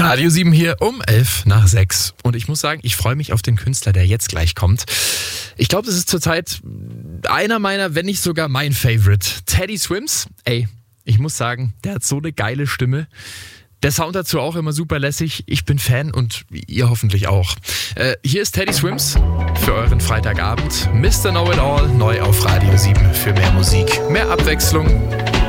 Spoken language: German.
Radio 7 hier um 5:11. Und ich muss sagen, ich freue mich auf den Künstler, der jetzt gleich kommt. Ich glaube, das ist zurzeit einer meiner, wenn nicht sogar mein Favorite. Teddy Swims. Ey, ich muss sagen, der hat so eine geile Stimme. Der Sound dazu auch immer super lässig. Ich bin Fan und ihr hoffentlich auch. Hier ist Teddy Swims für euren Freitagabend. Mr. Know It All, neu auf Radio 7 für mehr Musik, mehr Abwechslung.